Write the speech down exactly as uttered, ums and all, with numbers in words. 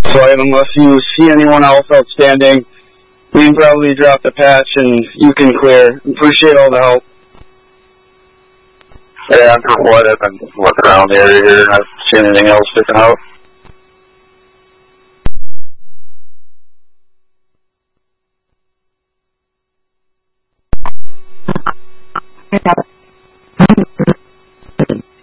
Swipe, unless you see anyone else outstanding, we can probably drop the patch and you can clear. Appreciate all the help. Yeah, for what, I've been looking around the area here and I haven't seen anything else sticking out. Yeah.